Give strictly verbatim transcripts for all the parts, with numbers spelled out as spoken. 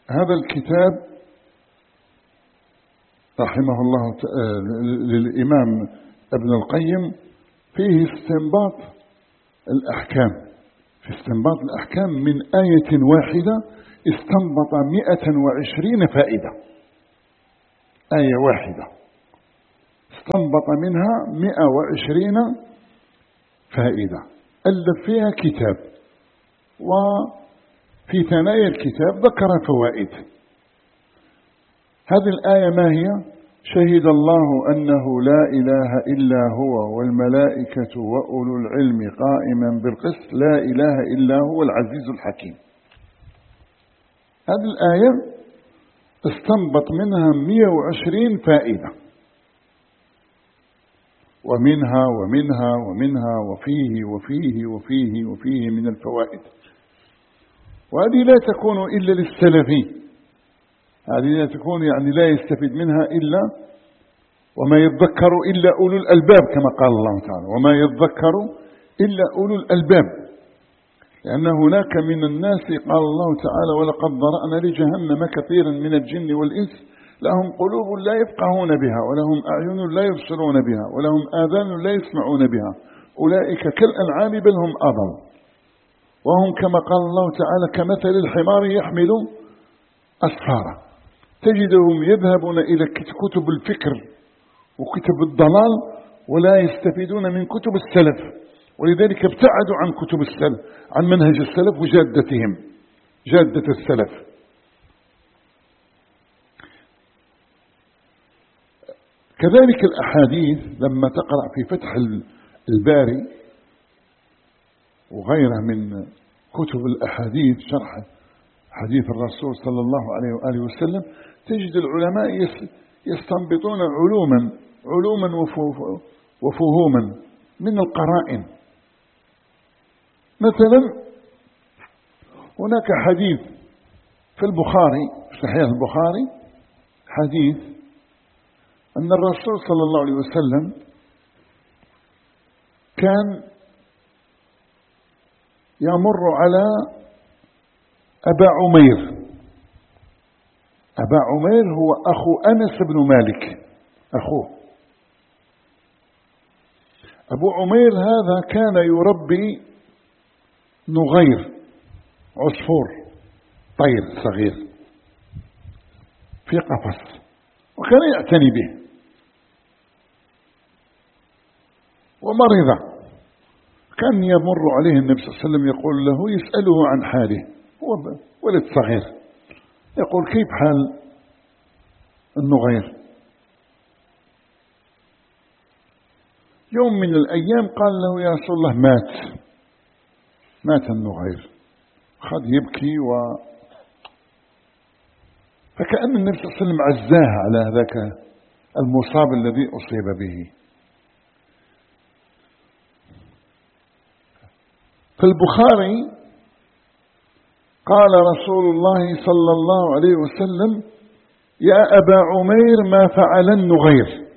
هذا الكتاب رحمه الله للإمام ابن القيم فيه استنباط الأحكام، في استنباط الأحكام من آية واحدة استنبط مئة وعشرين فائدة. آية واحدة استنبط منها مئة وعشرين فائدة، ألف فيها كتاب، وفي ثنايا الكتاب ذكر فوائد. هذه الآية ما هي؟ شهد الله أنه لا إله إلا هو والملائكة وأولو العلم قائما بالقسط لا إله إلا هو العزيز الحكيم. هذه الآية استنبط منها مئة وعشرين فائدة، ومنها ومنها ومنها وفيه وفيه وفيه وفيه من الفوائد. وهذه لا تكون إلا للسلفي، هذه لا تكون يعني لا يستفيد منها إلا وما يذكر إلا أولو الألباب كما قال الله تعالى، وما يذكر إلا أولو الألباب، لأن هناك من الناس قال الله تعالى ولقد ذرأنا لجهنم كثيرا من الجن والإنس لهم قلوب لا يفقهون بها ولهم أعين لا يبصرون بها ولهم آذان لا يسمعون بها أولئك كالأنعام بل هم أضل وهم كما قال الله تعالى كمثل الحمار يحمل أسفارا. تجدهم يذهبون إلى كتب الفكر وكتب الضلال ولا يستفيدون من كتب السلف، ولذلك ابتعدوا عن كتب السلف، عن منهج السلف وجادتهم، جادة السلف. كذلك الأحاديث لما تقرأ في فتح الباري وغيره من كتب الأحاديث شرح حديث الرسول صلى الله عليه وآله وسلم، تجد العلماء يستنبطون علوما علوما وفهوما من القرائن. مثلا هناك حديث في البخاري في صحيح البخاري حديث أن الرسول صلى الله عليه وسلم كان يمر على أبا عمير. أبا عمير هو أخو أنس بن مالك، أخوه. أبو عمير هذا كان يربي نغير، عصفور طير صغير في قفص، وكان يعتني به. ومرض، كان يمر عليه النبي صلى الله عليه وسلم يقول له، يسأله عن حاله، هو ولد صغير، يقول كيف حال النغير؟ يوم من الأيام قال له يا رسول الله مات مات النغير، خذ يبكي و فكأن النبي صلى الله عليه وسلم عزاه على ذاك المصاب الذي أصيب به. في البخاري قال رسول الله صلى الله عليه وسلم يا أبا عمير ما فعل النغير.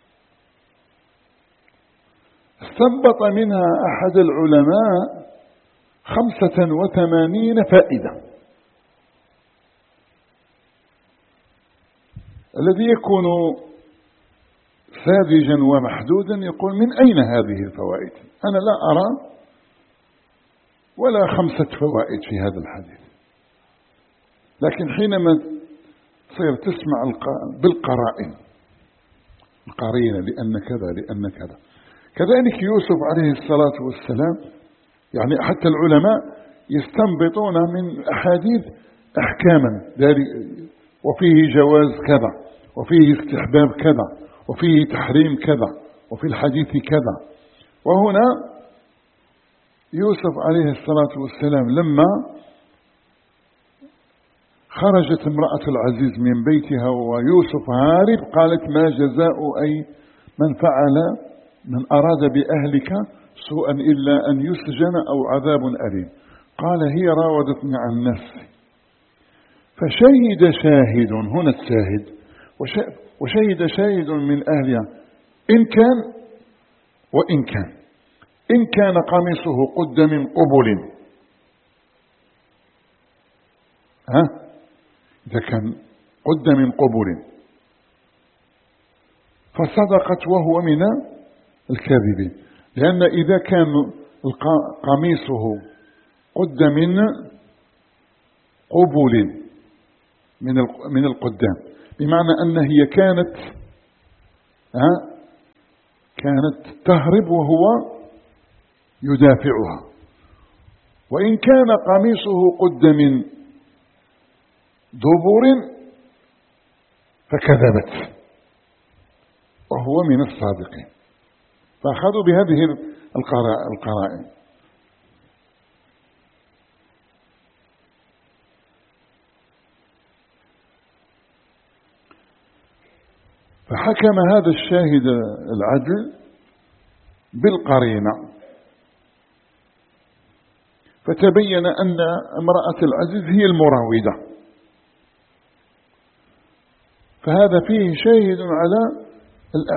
استنبط منها أحد العلماء خمسة وثمانين فائدة. الذي يكون ساذجا ومحدودا يقول من أين هذه الفوائد؟ أنا لا أرى ولا خمسة فوائد في هذا الحديث. لكن حينما تصير تسمع بالقرائن، القرينة لأن كذا لأن كذا. كذلك يوسف عليه الصلاة والسلام، يعني حتى العلماء يستنبطون من أحاديث أحكاما، وفيه جواز كذا، وفيه استحباب كذا، وفيه تحريم كذا، وفي الحديث كذا. وهنا يوسف عليه الصلاة والسلام لما خرجت امرأة العزيز من بيتها ويوسف هارب، قالت ما جزاء أي من فعل من أراد بأهلك سوءا إلا أن يسجن أو عذاب أليم. قال هي راودتني عن نفسي. فشهد شاهد، هنا الشاهد، وشهد شاهد من أهلها إن كان وإن كان إن كان قميصه قد من قبل، ها إذا كان قد من قبل فصدقت وهو من الكاذبين، لأن إذا كان قميصه قد من قبل من القدام، بمعنى أن هي كانت ها كانت تهرب وهو يدافعها، وإن كان قميصه قد من دبر فكذبت وهو من الصادقين. فأخذوا بهذه القرائن. فحكم هذا الشاهد العدل بالقرينة، فتبين أن امرأة العزيز هي المراودة، فهذا فيه شاهد على